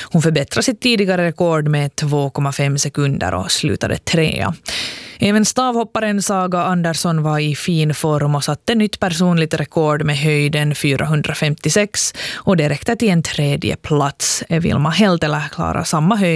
Hon förbättrade sitt tidigare rekord med 2,5 sekunder och slutade 3:a. Även stavhopparen Saga Andersson var i fin form och satte nytt personligt rekord med höjden 456 och det räckte till en 3:e plats. Vilma Heltelä klarade samma höjd